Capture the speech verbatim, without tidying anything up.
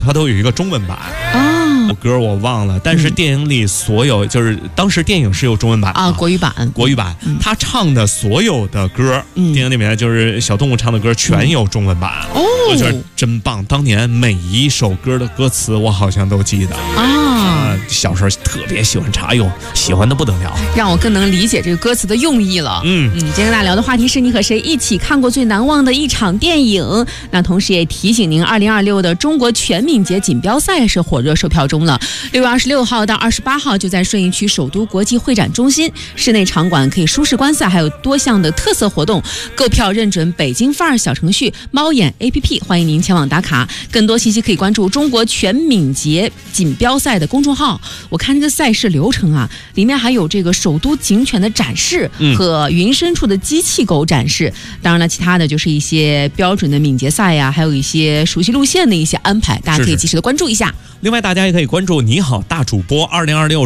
它都有一个中文版哦， 歌我忘了，但是电影里所有、嗯、就是当时电影是有中文版的啊，国语版， 国语版，嗯、他唱的所有的歌，嗯、电影里面就是小动物唱的歌全有中文版， 哦， 我觉得真棒。当年每一首歌的歌词我好像都记得啊、呃， 小时候特别喜欢查用，喜欢的不得了， 让我更能理解这个歌词的用意了。嗯嗯，今天跟大家聊的话题是你和谁一起看过最难忘的一场电影？那同时也提醒您，二零二六的中国全敏捷锦标赛是火热售票中了。六月二十六号到二十八号，就在顺义区首都国际会展中心室内场馆，可以舒适观赛，还有多项的特色活动。购票认准北京范儿小程序、猫眼 A P P， 欢迎您前往打卡。更多信息可以关注中国全敏捷锦标赛的公众号。我看这个赛事流程啊，里面还有这个首都警犬的展示和云深处的机器狗展示。嗯、当然了，其他的就是一些标准的敏捷赛呀、啊，还有一些熟悉路线的一些安排，大家可以及时的关注一下。 另外，大家也可以关注你好大主播二零二六。